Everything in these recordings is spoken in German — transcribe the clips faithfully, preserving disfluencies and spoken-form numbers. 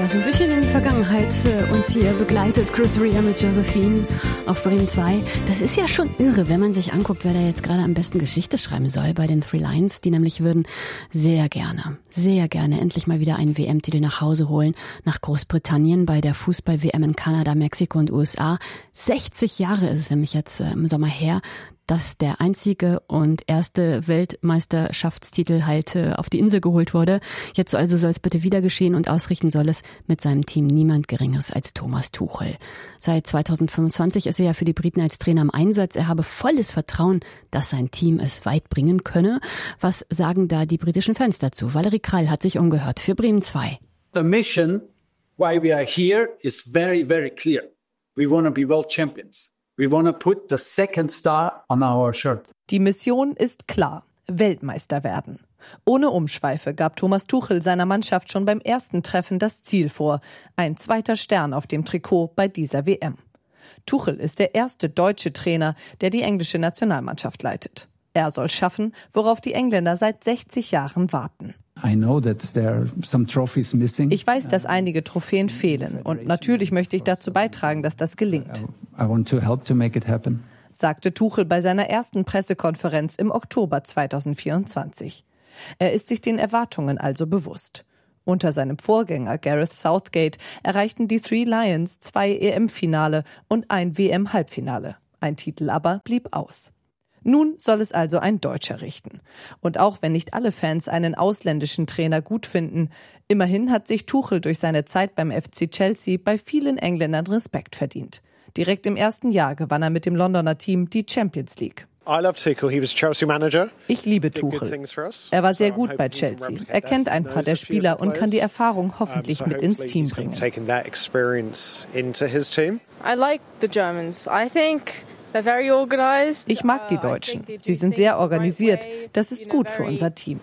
Ja, so ein bisschen in die Vergangenheit äh, uns hier begleitet Chris Rea mit Josephine auf Bremen zwei. Das ist ja schon irre, wenn man sich anguckt, wer da jetzt gerade am besten Geschichte schreiben soll bei den Three Lions. Die nämlich würden sehr gerne, sehr gerne endlich mal wieder einen W M-Titel nach Hause holen, nach Großbritannien bei der Fußball-W M in Kanada, Mexiko und U S A. sechzig Jahre ist es nämlich jetzt äh, im Sommer her, dass der einzige und erste Weltmeisterschaftstitel halt äh, auf die Insel geholt wurde. Jetzt also soll es bitte wieder geschehen und ausrichten soll es mit seinem Team niemand Geringeres als Thomas Tuchel. Seit zweitausendfünfundzwanzig ist er ja für die Briten als Trainer im Einsatz. Er habe volles Vertrauen, dass sein Team es weit bringen könne. Was sagen da die britischen Fans dazu? Valerie Krall hat sich umgehört für Bremen zwei. The mission why we are here is very, very clear. We want to be world champions. We want to put the second star on our shirt. Die Mission ist klar: Weltmeister werden. Ohne Umschweife gab Thomas Tuchel seiner Mannschaft schon beim ersten Treffen das Ziel vor: ein zweiter Stern auf dem Trikot bei dieser W M. Tuchel ist der erste deutsche Trainer, der die englische Nationalmannschaft leitet. Er soll schaffen, worauf die Engländer seit sechzig Jahren warten. I know that there are some trophies missing. Ich weiß, dass einige Trophäen fehlen und natürlich möchte ich dazu beitragen, dass das gelingt. I want to help to make it happen, sagte Tuchel bei seiner ersten Pressekonferenz im Oktober zweitausendvierundzwanzig. Er ist sich den Erwartungen also bewusst. Unter seinem Vorgänger Gareth Southgate erreichten die Three Lions zwei E M-Finale und ein W M-Halbfinale. Ein Titel aber blieb aus. Nun soll es also ein Deutscher richten. Und auch wenn nicht alle Fans einen ausländischen Trainer gut finden, immerhin hat sich Tuchel durch seine Zeit beim F C Chelsea bei vielen Engländern Respekt verdient. Direkt im ersten Jahr gewann er mit dem Londoner Team die Champions League. I love Tuchel. He was Chelsea manager. Ich liebe Tuchel. Er war sehr gut bei Chelsea. Er kennt ein paar der Spieler und kann die Erfahrung hoffentlich mit ins Team bringen. I like the Germans. I think ich mag die Deutschen. Sie sind sehr organisiert. Das ist gut für unser Team.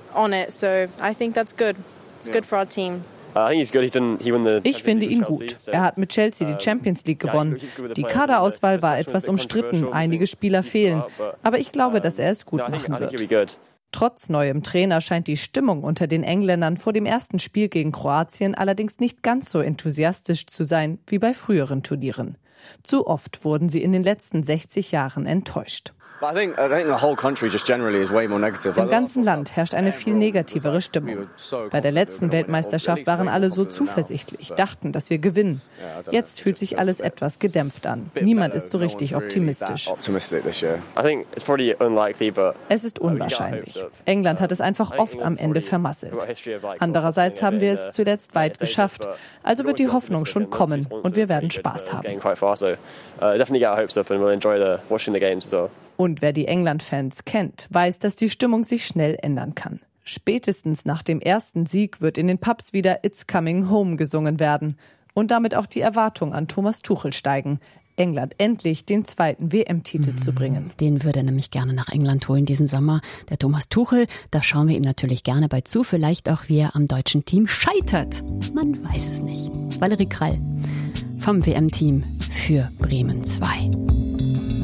Ich finde ihn gut. Er hat mit Chelsea die Champions League gewonnen. Die Kaderauswahl war etwas umstritten. Einige Spieler fehlen. Aber ich glaube, dass er es gut machen wird. Trotz neuem Trainer scheint die Stimmung unter den Engländern vor dem ersten Spiel gegen Kroatien allerdings nicht ganz so enthusiastisch zu sein wie bei früheren Turnieren. Zu oft wurden sie in den letzten sechzig Jahren enttäuscht. Im ganzen Land herrscht eine viel negativere Stimmung. Bei der letzten Weltmeisterschaft waren alle so zuversichtlich, dachten, dass wir gewinnen. Jetzt fühlt sich alles etwas gedämpft an. Niemand ist so richtig optimistisch. Es ist unwahrscheinlich. England hat es einfach oft am Ende vermasselt. Andererseits haben wir es zuletzt weit geschafft. Also wird die Hoffnung schon kommen und wir werden Spaß haben. Und wer die England-Fans kennt, weiß, dass die Stimmung sich schnell ändern kann. Spätestens nach dem ersten Sieg wird in den Pubs wieder It's Coming Home gesungen werden. Und damit auch die Erwartung an Thomas Tuchel steigen, England endlich den zweiten W M-Titel mhm. zu bringen. Den würde er nämlich gerne nach England holen diesen Sommer. Der Thomas Tuchel, da schauen wir ihm natürlich gerne bei zu. Vielleicht auch, wie er am deutschen Team scheitert. Man weiß es nicht. Valerie Krall vom W M-Team für Bremen zwei.